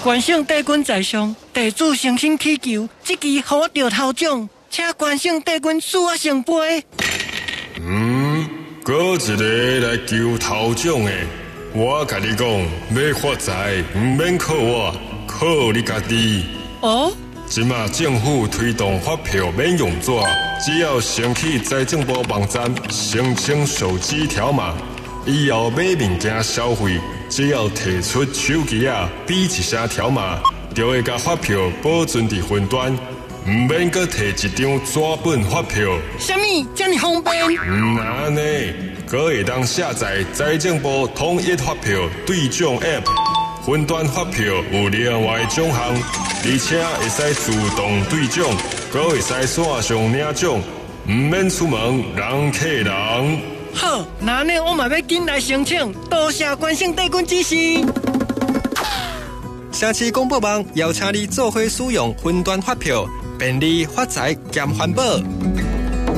关圣帝君在上，地主诚心祈求，这期予我得头奖，请关圣帝君赐我圣杯。 搁一个来求头奖的，我甲你讲，要发财唔免靠我，靠你家己。 哦， 即马政府推动发票免用纸，只要升起财政部网站申请手机条码，以后买物件消费，只要提出手机比一声条码，就会甲发票保存伫云端。唔免搁摕一张纸本发票， 什么这么方便？ 安尼，搁会当下载财政部统一发票对奖 App， 云端发票有另外奖项，而且会使自动对奖，搁会使线上领奖，唔免出门人客人。 好，那呢我嘛要紧来申请，多谢关圣帝君指示。 城市广播网邀请你做伙使用云端发票，便利发财兼环保。